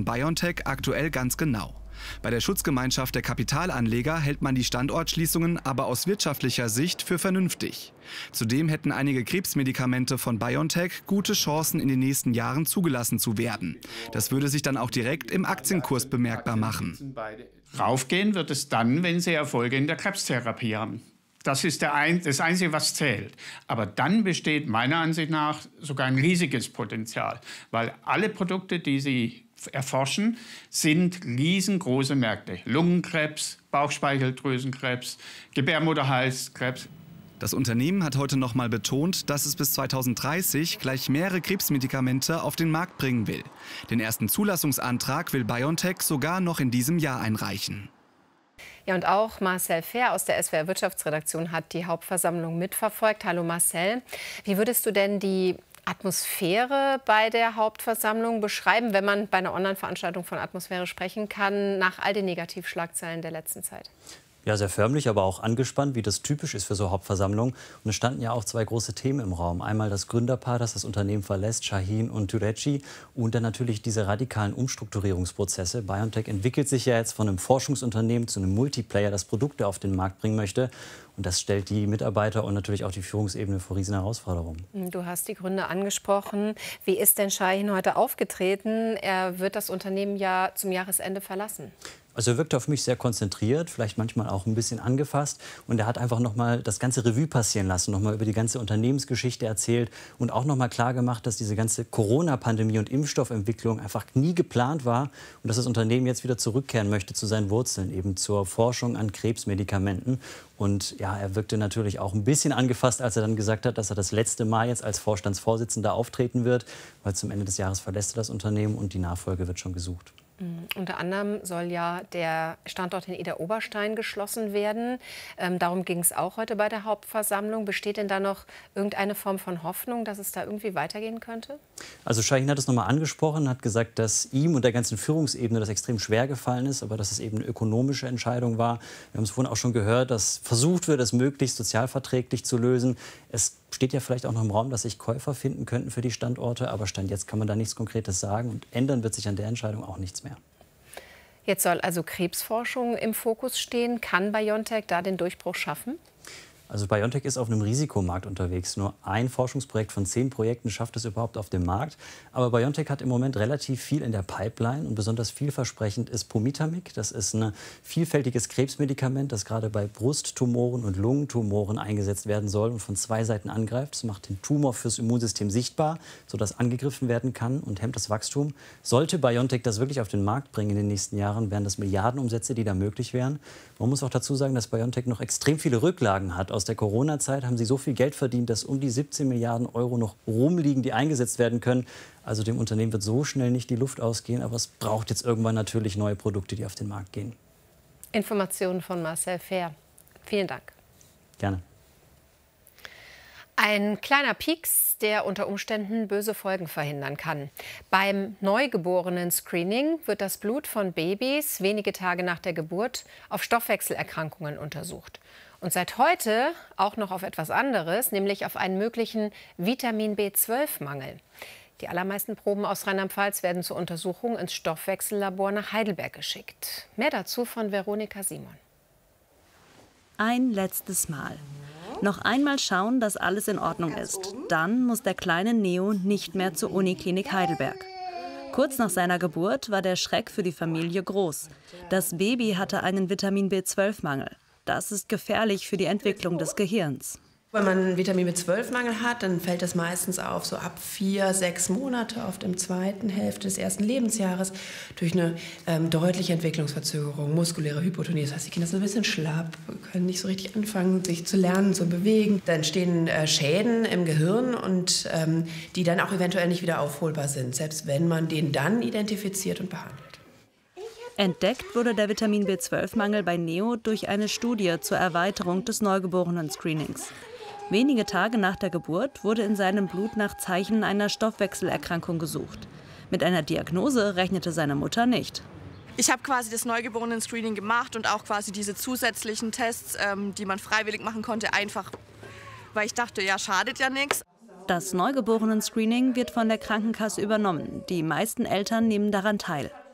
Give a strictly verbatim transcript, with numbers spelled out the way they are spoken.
von BioNTech aktuell ganz genau. Bei der Schutzgemeinschaft der Kapitalanleger hält man die Standortschließungen aber aus wirtschaftlicher Sicht für vernünftig. Zudem hätten einige Krebsmedikamente von BioNTech gute Chancen, in den nächsten Jahren zugelassen zu werden. Das würde sich dann auch direkt im Aktienkurs bemerkbar machen. Raufgehen wird es dann, wenn Sie Erfolge in der Krebstherapie haben. Das ist der ein, das Einzige, was zählt. Aber dann besteht meiner Ansicht nach sogar ein riesiges Potenzial, weil alle Produkte, die Sie erforschen, sind riesengroße Märkte. Lungenkrebs, Bauchspeicheldrüsenkrebs, Gebärmutterhalskrebs. Das Unternehmen hat heute noch mal betont, dass es bis zweitausenddreißig gleich mehrere Krebsmedikamente auf den Markt bringen will. Den ersten Zulassungsantrag will BioNTech sogar noch in diesem Jahr einreichen. Ja, und auch Marcel Fehr aus der S W R Wirtschaftsredaktion hat die Hauptversammlung mitverfolgt. Hallo Marcel, wie würdest du denn die Atmosphäre bei der Hauptversammlung beschreiben, wenn man bei einer Online-Veranstaltung von Atmosphäre sprechen kann, nach all den Negativschlagzeilen der letzten Zeit? Ja, sehr förmlich, aber auch angespannt, wie das typisch ist für so Hauptversammlungen. Und es standen ja auch zwei große Themen im Raum. Einmal das Gründerpaar, das das Unternehmen verlässt, Shahin und Türeci. Und dann natürlich diese radikalen Umstrukturierungsprozesse. BioNTech entwickelt sich ja jetzt von einem Forschungsunternehmen zu einem Multiplayer, das Produkte auf den Markt bringen möchte. Und das stellt die Mitarbeiter und natürlich auch die Führungsebene vor riesen Herausforderungen. Du hast die Gründe angesprochen. Wie ist denn Shahin heute aufgetreten? Er wird das Unternehmen ja zum Jahresende verlassen. Also er wirkt auf mich sehr konzentriert, vielleicht manchmal auch ein bisschen angefasst. Und er hat einfach noch mal das ganze Revue passieren lassen, noch mal über die ganze Unternehmensgeschichte erzählt und auch noch mal klar gemacht, dass diese ganze Corona-Pandemie und Impfstoffentwicklung einfach nie geplant war und dass das Unternehmen jetzt wieder zurückkehren möchte zu seinen Wurzeln, eben zur Forschung an Krebsmedikamenten. Und ja, er wirkte natürlich auch ein bisschen angefasst, als er dann gesagt hat, dass er das letzte Mal jetzt als Vorstandsvorsitzender auftreten wird, weil zum Ende des Jahres verlässt er das Unternehmen und die Nachfolge wird schon gesucht. Mhm. Unter anderem soll ja der Standort in Idar-Oberstein geschlossen werden. Ähm, darum ging es auch heute bei der Hauptversammlung. Besteht denn da noch irgendeine Form von Hoffnung, dass es da irgendwie weitergehen könnte? Also Shahin hat es noch mal angesprochen, hat gesagt, dass ihm und der ganzen Führungsebene das extrem schwer gefallen ist, aber dass es eben eine ökonomische Entscheidung war. Wir haben es vorhin auch schon gehört, dass versucht wird, es möglichst sozialverträglich zu lösen. Es steht ja vielleicht auch noch im Raum, dass sich Käufer finden könnten für die Standorte, aber Stand jetzt kann man da nichts Konkretes sagen und ändern wird sich an der Entscheidung auch nichts mehr. Jetzt soll also Krebsforschung im Fokus stehen. Kann BioNTech da den Durchbruch schaffen? Also BioNTech ist auf einem Risikomarkt unterwegs. Nur ein Forschungsprojekt von zehn Projekten schafft es überhaupt auf dem Markt. Aber BioNTech hat im Moment relativ viel in der Pipeline und besonders vielversprechend ist Pumitamig. Das ist ein vielfältiges Krebsmedikament, das gerade bei Brusttumoren und Lungentumoren eingesetzt werden soll und von zwei Seiten angreift. Das macht den Tumor fürs Immunsystem sichtbar, sodass angegriffen werden kann und hemmt das Wachstum. Sollte BioNTech das wirklich auf den Markt bringen in den nächsten Jahren, wären das Milliardenumsätze, die da möglich wären. Man muss auch dazu sagen, dass BioNTech noch extrem viele Rücklagen hat. Aus der Corona-Zeit haben sie so viel Geld verdient, dass um die siebzehn Milliarden Euro noch rumliegen, die eingesetzt werden können. Also dem Unternehmen wird so schnell nicht die Luft ausgehen, aber es braucht jetzt irgendwann natürlich neue Produkte, die auf den Markt gehen. Informationen von Marcel Fehr. Vielen Dank. Gerne. Ein kleiner Pieks, der unter Umständen böse Folgen verhindern kann. Beim Neugeborenen-Screening wird das Blut von Babys wenige Tage nach der Geburt auf Stoffwechselerkrankungen untersucht. Und seit heute auch noch auf etwas anderes, nämlich auf einen möglichen Vitamin B zwölf Mangel. Die allermeisten Proben aus Rheinland-Pfalz werden zur Untersuchung ins Stoffwechsellabor nach Heidelberg geschickt. Mehr dazu von Veronika Simon. Ein letztes Mal. Noch einmal schauen, dass alles in Ordnung ist. Dann muss der kleine Neo nicht mehr zur Uniklinik Heidelberg. Kurz nach seiner Geburt war der Schreck für die Familie groß. Das Baby hatte einen Vitamin B zwölf Mangel. Das ist gefährlich für die Entwicklung des Gehirns. Wenn man einen Vitamin B zwölf Mangel hat, dann fällt das meistens auf, so ab vier, sechs Monate, oft im zweiten Hälfte des ersten Lebensjahres, durch eine ähm, deutliche Entwicklungsverzögerung, muskuläre Hypotonie. Das heißt, die Kinder sind ein bisschen schlapp, können nicht so richtig anfangen, sich zu lernen, zu bewegen. Dann entstehen äh, Schäden im Gehirn, und ähm, die dann auch eventuell nicht wieder aufholbar sind, selbst wenn man den dann identifiziert und behandelt. Entdeckt wurde der Vitamin B zwölf Mangel bei Neo durch eine Studie zur Erweiterung des Neugeborenen-Screenings. Wenige Tage nach der Geburt wurde in seinem Blut nach Zeichen einer Stoffwechselerkrankung gesucht. Mit einer Diagnose rechnete seine Mutter nicht. Ich habe quasi das Neugeborenen-Screening gemacht und auch quasi diese zusätzlichen Tests, ähm, die man freiwillig machen konnte, einfach weil ich dachte, ja, schadet ja nichts. Das Neugeborenen-Screening wird von der Krankenkasse übernommen. Die meisten Eltern nehmen daran teil.